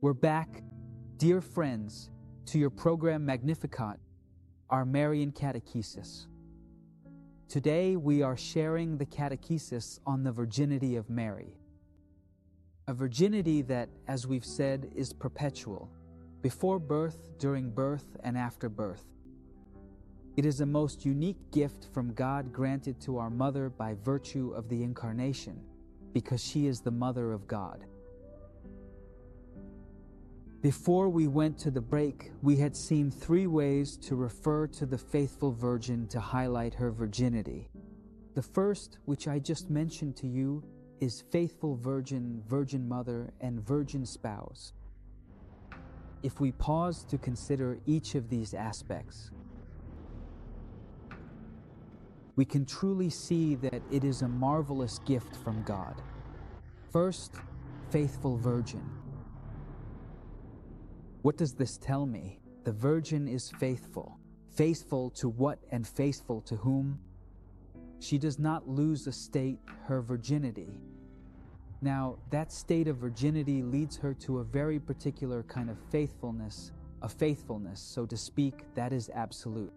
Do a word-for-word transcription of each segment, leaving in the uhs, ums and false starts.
We're back, dear friends, to your program Magnificat, our Marian catechesis. Today we are sharing the catechesis on the virginity of Mary. A virginity that, as we've said, is perpetual, before birth, during birth, and after birth. It is a most unique gift from God granted to our mother by virtue of the Incarnation, because she is the Mother of God. Before we went to the break, we had seen three ways to refer to the faithful Virgin to highlight her virginity. The first, which I just mentioned to you, is faithful Virgin, Virgin Mother, and Virgin Spouse. If we pause to consider each of these aspects, we can truly see that it is a marvelous gift from God. First, faithful Virgin. What does this tell me? The Virgin is faithful. Faithful to what and faithful to whom? She does not lose a state, her virginity. Now, that state of virginity leads her to a very particular kind of faithfulness, a faithfulness, so to speak, that is absolute.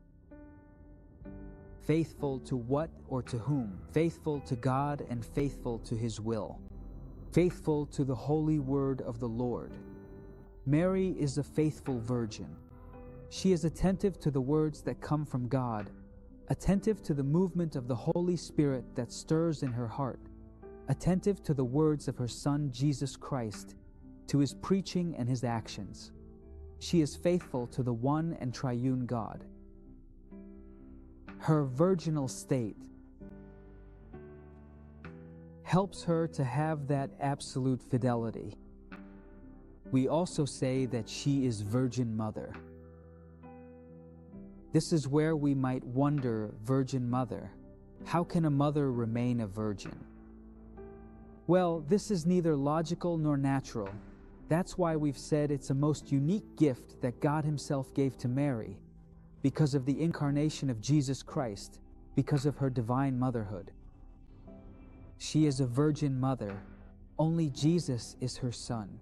Faithful to what or to whom? Faithful to God and faithful to His will. Faithful to the holy word of the Lord. Mary is a faithful virgin. She is attentive to the words that come from God, attentive to the movement of the Holy Spirit that stirs in her heart, attentive to the words of her Son Jesus Christ, to His preaching and His actions. She is faithful to the one and triune God. Her virginal state helps her to have that absolute fidelity. We also say that she is Virgin Mother. This is where we might wonder, Virgin Mother, how can a mother remain a virgin? Well, this is neither logical nor natural. That's why we've said it's a most unique gift that God Himself gave to Mary, because of the incarnation of Jesus Christ, because of her divine motherhood. She is a Virgin Mother. Only Jesus is her Son.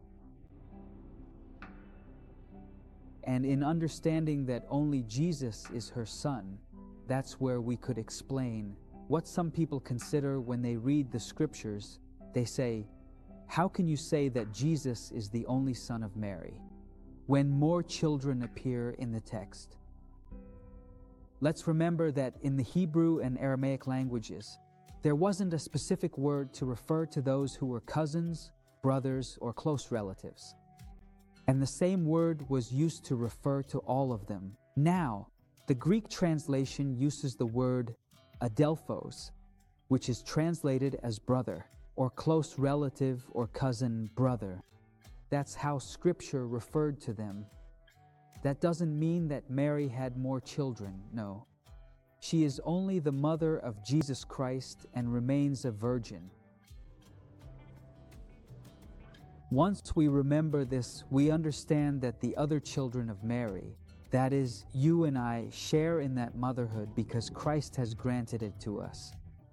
And in understanding that only Jesus is her Son, that's where we could explain what some people consider when they read the Scriptures. They say, how can you say that Jesus is the only Son of Mary, when more children appear in the text? Let's remember that in the Hebrew and Aramaic languages, there wasn't a specific word to refer to those who were cousins, brothers, or close relatives. And the same word was used to refer to all of them. Now, the Greek translation uses the word adelphos, which is translated as brother, or close relative or cousin brother. That's how Scripture referred to them. That doesn't mean that Mary had more children, no. She is only the mother of Jesus Christ and remains a virgin. Once we remember this, we understand that the other children of Mary, that is, you and I, share in that motherhood because Christ has granted it to us.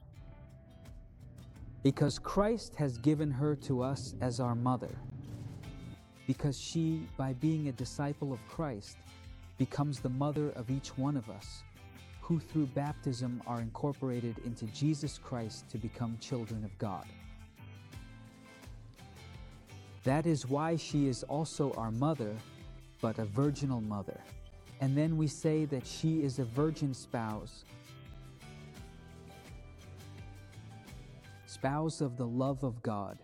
Because Christ has given her to us as our mother. Because she, by being a disciple of Christ, becomes the mother of each one of us, who through baptism are incorporated into Jesus Christ to become children of God. That is why she is also our mother, but a virginal mother. And then we say that she is a virgin spouse, spouse of the love of God.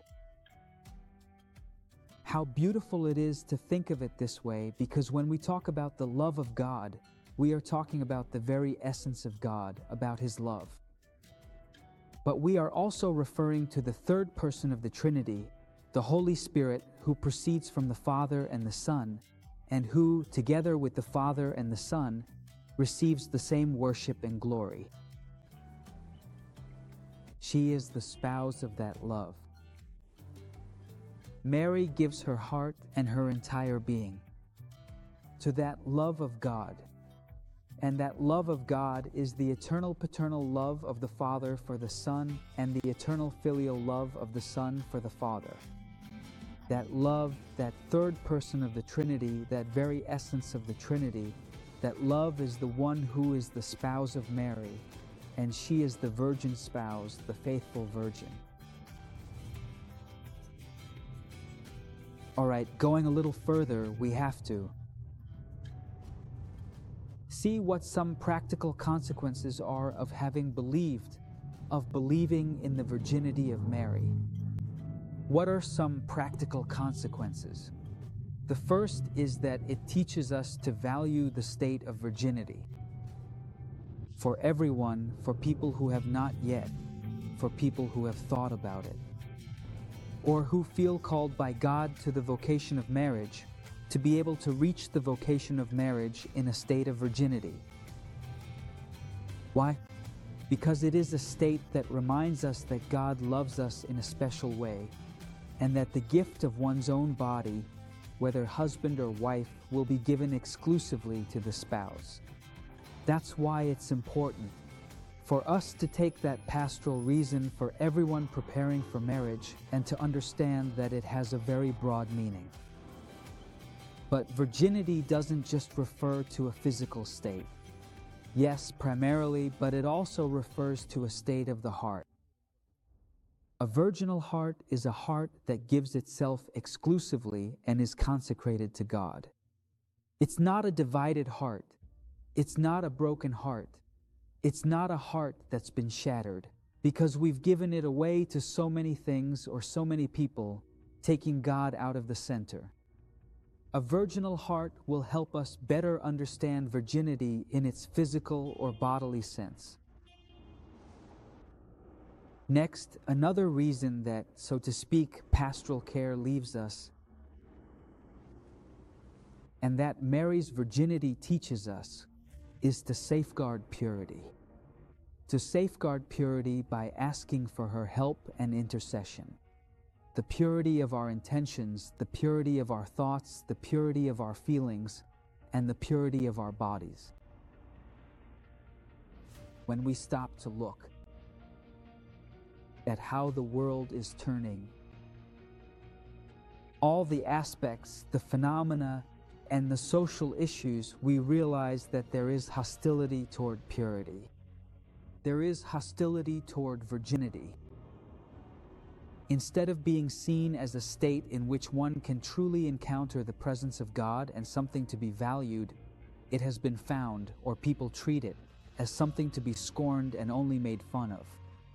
How beautiful it is to think of it this way, because when we talk about the love of God, we are talking about the very essence of God, about His love. But we are also referring to the third person of the Trinity, the Holy Spirit, who proceeds from the Father and the Son, and who, together with the Father and the Son, receives the same worship and glory. She is the spouse of that love. Mary gives her heart and her entire being to that love of God. And that love of God is the eternal paternal love of the Father for the Son and the eternal filial love of the Son for the Father. that love, that third person of the Trinity, that very essence of the Trinity, that love is the one who is the spouse of Mary, and she is the virgin spouse, the faithful virgin. All right, going a little further, we have to see what some practical consequences are of having believed, of believing in the virginity of Mary. What are some practical consequences? The first is that it teaches us to value the state of virginity. For everyone, for people who have not yet, for people who have thought about it, or who feel called by God to the vocation of marriage, to be able to reach the vocation of marriage in a state of virginity. Why? Because it is a state that reminds us that God loves us in a special way, and that the gift of one's own body, whether husband or wife, will be given exclusively to the spouse. That's why it's important for us to take that pastoral reason for everyone preparing for marriage and to understand that it has a very broad meaning. But virginity doesn't just refer to a physical state. Yes, primarily, but it also refers to a state of the heart. A virginal heart is a heart that gives itself exclusively and is consecrated to God. It's not a divided heart. It's not a broken heart. It's not a heart that's been shattered because we've given it away to so many things or so many people, taking God out of the center. A virginal heart will help us better understand virginity in its physical or bodily sense. Next, another reason that, so to speak, pastoral care leaves us, and that Mary's virginity teaches us, is to safeguard purity. To safeguard purity by asking for her help and intercession. The purity of our intentions, the purity of our thoughts, the purity of our feelings, and the purity of our bodies. When we stop to look at how the world is turning, all the aspects, the phenomena, and the social issues, we realize that there is hostility toward purity. There is hostility toward virginity. Instead of being seen as a state in which one can truly encounter the presence of God and something to be valued, it has been found, or people treat it, as something to be scorned and only made fun of.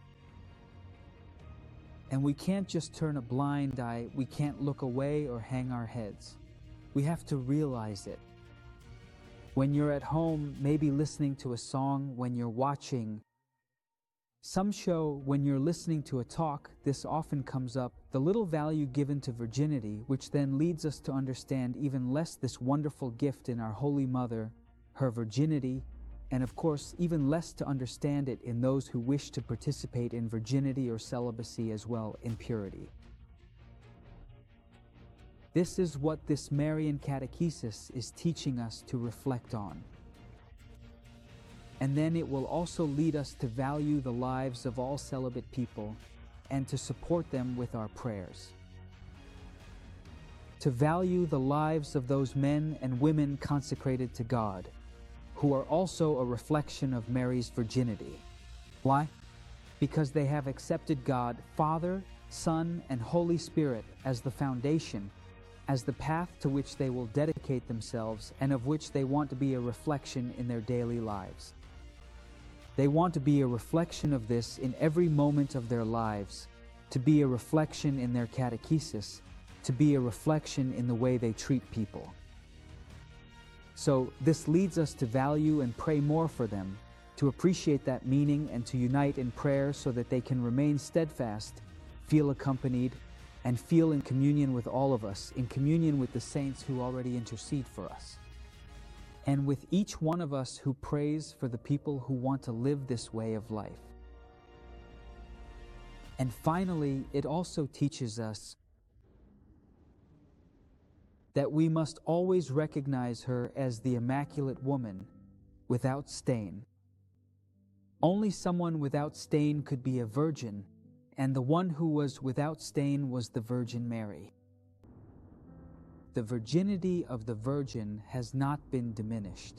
And we can't just turn a blind eye, we can't look away or hang our heads. We have to realize it. When you're at home, maybe listening to a song, when you're watching some show, when you're listening to a talk, this often comes up, the little value given to virginity, which then leads us to understand even less this wonderful gift in our Holy Mother, her virginity, and of course, even less to understand it in those who wish to participate in virginity or celibacy as well, in purity. This is what this Marian catechesis is teaching us to reflect on. And then it will also lead us to value the lives of all celibate people and to support them with our prayers. To value the lives of those men and women consecrated to God, who are also a reflection of Mary's virginity. Why? Because they have accepted God, Father, Son, and Holy Spirit as the foundation, as the path to which they will dedicate themselves and of which they want to be a reflection in their daily lives. They want to be a reflection of this in every moment of their lives, to be a reflection in their catechesis, to be a reflection in the way they treat people. So this leads us to value and pray more for them, to appreciate that meaning and to unite in prayer so that they can remain steadfast, feel accompanied, and feel in communion with all of us, in communion with the saints who already intercede for us. And with each one of us who prays for the people who want to live this way of life. And finally, it also teaches us that we must always recognize her as the Immaculate Woman, without stain. Only someone without stain could be a virgin, and the one who was without stain was the Virgin Mary. the virginity of the Virgin has not been diminished.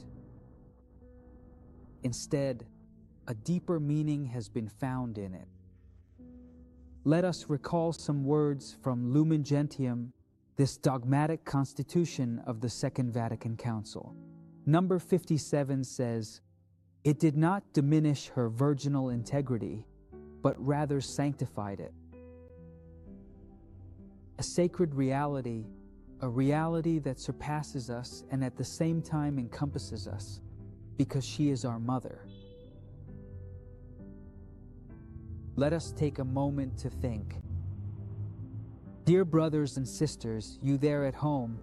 Instead, a deeper meaning has been found in it. Let us recall some words from Lumen Gentium, this dogmatic constitution of the Second Vatican Council. Number fifty-seven says, "It did not diminish her virginal integrity, but rather sanctified it." A sacred reality, a reality that surpasses us and at the same time encompasses us, because she is our mother. Let us take a moment to think. Dear brothers and sisters, you there at home,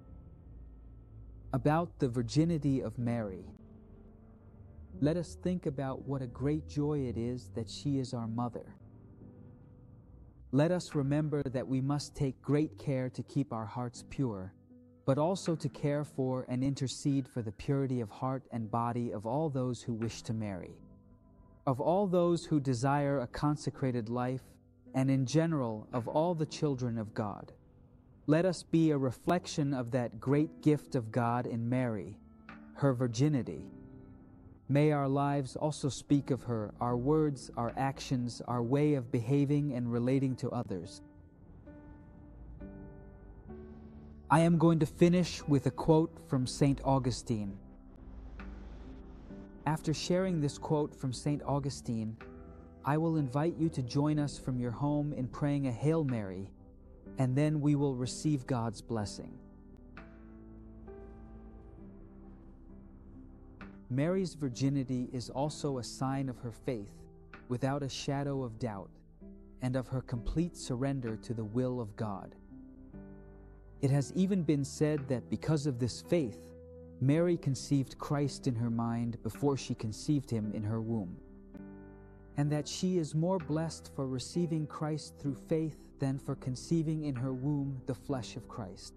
about the virginity of Mary. Let us think about what a great joy it is that she is our mother. Let us remember that we must take great care to keep our hearts pure, but also to care for and intercede for the purity of heart and body of all those who wish to marry, of all those who desire a consecrated life, and in general of all the children of God. Let us be a reflection of that great gift of God in Mary, her virginity. May our lives also speak of her, our words, our actions, our way of behaving and relating to others. I am going to finish with a quote from Saint Augustine. After sharing this quote from Saint Augustine, I will invite you to join us from your home in praying a Hail Mary, and then we will receive God's blessing. Mary's virginity is also a sign of her faith, without a shadow of doubt, and of her complete surrender to the will of God. It has even been said that because of this faith, Mary conceived Christ in her mind before she conceived him in her womb, and that she is more blessed for receiving Christ through faith than for conceiving in her womb the flesh of Christ.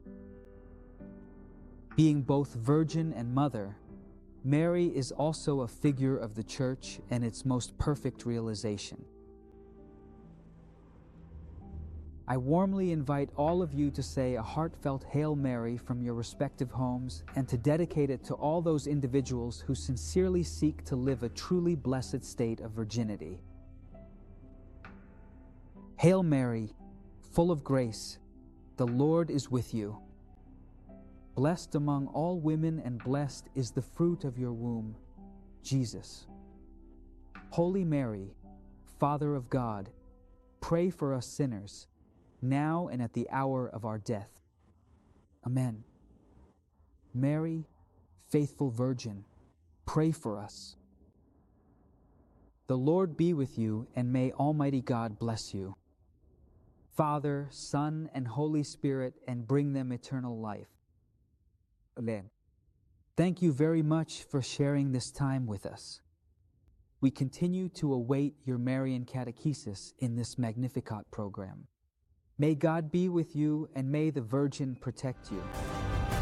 Being both virgin and mother, Mary is also a figure of the Church and its most perfect realization. I warmly invite all of you to say a heartfelt Hail Mary from your respective homes and to dedicate it to all those individuals who sincerely seek to live a truly blessed state of virginity. Hail Mary, full of grace, the Lord is with you. Blessed among all women and blessed is the fruit of your womb, Jesus. Holy Mary, Father of God, pray for us sinners, now and at the hour of our death. Amen. Mary, faithful Virgin, pray for us. The Lord be with you, and may Almighty God bless you, Father, Son, and Holy Spirit, and bring them eternal life. Amen. Thank you very much for sharing this time with us. We continue to await your Marian catechesis in this Magnificat program. May God be with you, and may the Virgin protect you.